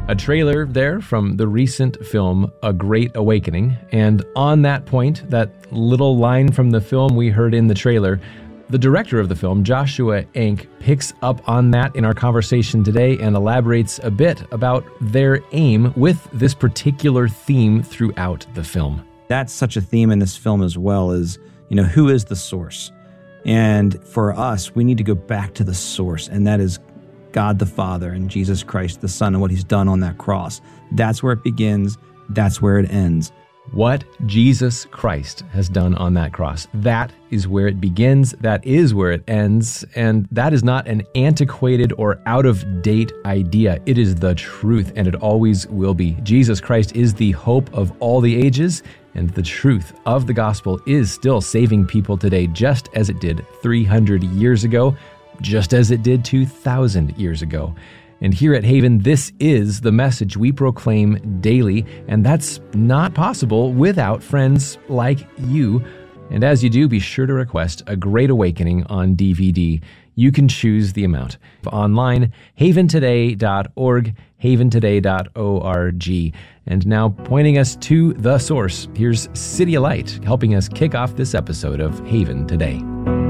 A trailer there from the recent film, A Great Awakening. And on that point, that little line from the film we heard in the trailer, the director of the film, Joshua Enck, picks up on that in our conversation today and elaborates a bit about their aim with this particular theme throughout the film. That's such a theme in this film as well, is, who is the source? And for us, we need to go back to the source, and that is God the Father and Jesus Christ the Son and what he's done on that cross. That's where it begins. That's where it ends. What Jesus Christ has done on that cross. That is where it begins. That is where it ends. And that is not an antiquated or out-of-date idea. It is the truth, and it always will be. Jesus Christ is the hope of all the ages, and the truth of the gospel is still saving people today, just as it did 300 years ago, just as it did 2,000 years ago. And here at Haven, this is the message we proclaim daily, and that's not possible without friends like you. And as you do, be sure to request A Great Awakening on DVD. You can choose the amount. Online, haventoday.org, haventoday.org. And now pointing us to the source, here's Cydia Light, helping us kick off this episode of Haven Today.